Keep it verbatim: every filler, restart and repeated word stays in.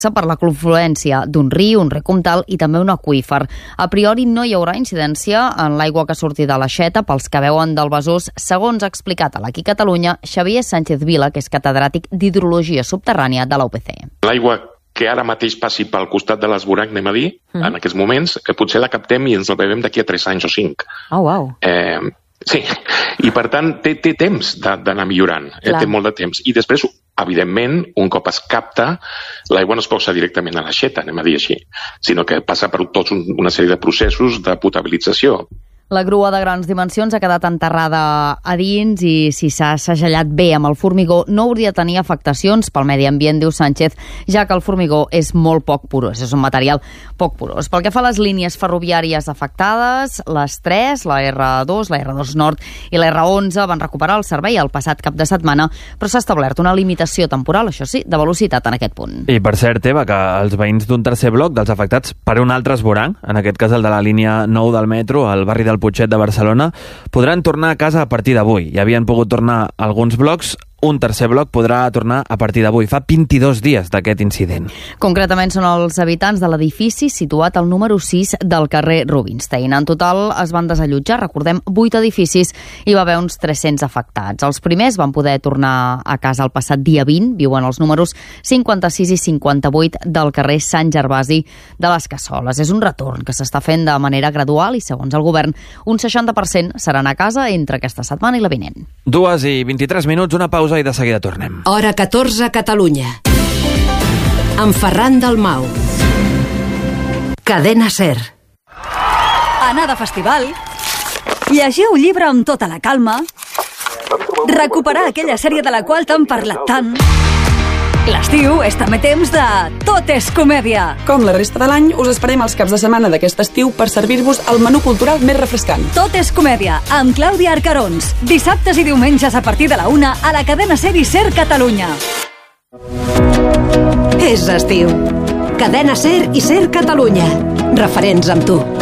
per la confluència d'un riu, un rec comtal i també un aqüífer. A priori no hi haurà incidència en l'aigua que surti de l'aixeta pels que veuen del Besòs, segons ha explicat a l'Aquí Catalunya Xavier Sánchez Vila, que és catedràtic d'Hidrologia Subterrània de la U P C. L'aigua que ara mateix passi pel costat de l'Esvoranc, anem a dir, mm. en aquests moments, que potser la captem i ens la bevem d'aquí a tres anys o cinc. Oh, wow. Eh, sí, i per tant té, té temps d'anar millorant, eh, té molt de temps. I després, evidentment, un cop es capta, l'aigua no es posa directament a l'aixeta, anem a dir així, sinó que passa per tota una sèrie de processos de potabilització. La grua de grans dimensions ha quedat enterrada a dins i si s'ha segellat bé amb el formigó no hauria de tenir afectacions pel medi ambient, diu Sánchez, ja que el formigó és molt poc porós, és un material poc porós. Pel que fa a les línies ferroviàries afectades, les tres, la erre dos, la erre dos Nord i la erre onze van recuperar el servei el passat cap de setmana, però s'ha establert una limitació temporal, això sí, de velocitat en aquest punt. I per cert, Eva, que els veïns d'un tercer bloc dels afectats per un altre esvoranc, en aquest cas el de la línia nou del metro, al barri del Putxet de Barcelona, podran tornar a casa a partir d'avui. Ja havien pogut tornar alguns blocs, un tercer bloc podrà tornar a partir d'avui. Fa vint-i-dos dies d'aquest incident. Concretament són els habitants de l'edifici situat al número sis del carrer Rubinstein. En total es van desallotjar, recordem, vuit edificis i hi va haver uns tres-cents afectats. Els primers van poder tornar a casa el passat dia vint, viuen els números cinquanta-sis i cinquanta-vuit del carrer Sant Gervasi de les Cassoles. És un retorn que s'està fent de manera gradual i, segons el govern, un seixanta per cent seran a casa entre aquesta setmana i la vinent. Dues i vint-i-tres minuts, una pausa i de seguida tornem. Hora catorze, Catalunya. Amb Ferran Dalmau. Cadena Ser. Anar de festival, llegir un llibre amb tota la calma, recuperar aquella sèrie de la qual t'han parlat tant. L'estiu és també temps de Tot és comèdia. Com la resta de l'any, us esperem els caps de setmana d'aquest estiu per servir-vos el menú cultural més refrescant. Tot és comèdia, amb Clàudia Arcarons. Dissabtes i diumenges a partir de la una a la cadena Ser i Ser Catalunya. És estiu. Cadena Ser i Ser Catalunya. Referents amb tu.